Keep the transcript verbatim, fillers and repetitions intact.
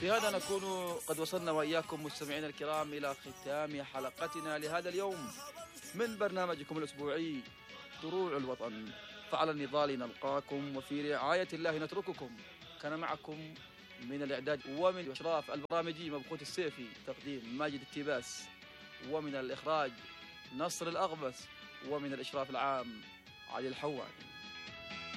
بهذا نكون قد وصلنا وإياكم مستمعينا الكرام إلى ختام حلقتنا لهذا اليوم من برنامجكم الأسبوعي دروع الوطن. فعلى النضال نلقاكم وفي رعاية الله نترككم. كان معكم من الإعداد ومن إشراف البرامجي مبقوت السيفي، تقديم ماجد التباس، ومن الإخراج نصر الأغبس، ومن الإشراف العام علي الحواني.